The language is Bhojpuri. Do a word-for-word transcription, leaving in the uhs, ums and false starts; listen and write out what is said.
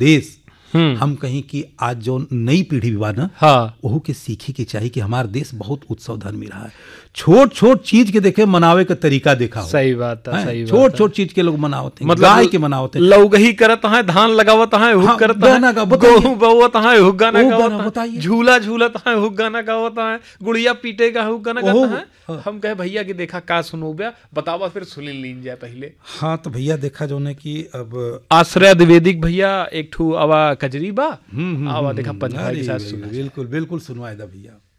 संदेश हम कहीं कि आज जो नई पीढ़ी बा ना, हाँ वहू के सीखे के चाहिए कि हमारा देश बहुत उत्सव धर्मी रहा है। छोट छोट चीज के देखे मनावे का तरीका देखा हो। सही बात है, सही बात छोट है। छोट चीज के लोग मनावत हैं, मतलब गाय के मनावत हैं, लौगही करत हैं, धान लगावत हैं, हुक हाँ, करत गाना हैं, गा- बताइए। गेहूं बोवत हैं, हुक गाना वो गाना गावत हैं, बताइए। झूला झूलत हैं, हुक गाना गावत हैं, गुड़िया पीटेगा हुक गाना ओहो, गाता है। हम कहे भैया कि देखा का सुनो बया, बतावा फिर सुन लीन जाए पहले। हाँ तो भैया देखा जो ने कि अब आश्रय द्विवेदी भैया एक ठू आवा कजरी बा, हम्म, हम्म, आवा हम्म, देखा पंचभाई के अरे साथ भाई, सुना। बिल्कुल बिल्कुल सुनवाए दा भैया।